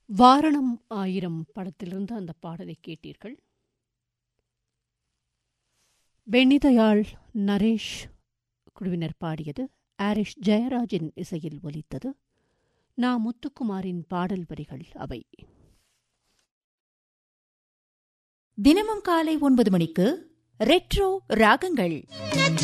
வாரணம் ஆயிரம் படத்திலிருந்து அந்த பாடலை கேட்டீர்கள். பென்னிதயாள் நரேஷ் குழுவினர் பாடியது. ஆரிஷ் ஜெயராஜின் இசையில் ஒலித்தது. நா. முத்துக்குமாரின் பாடல் வரிகள் அவை. தினமும் காலை 9 மணிக்கு ரெட்ரோ ராகங்கள்.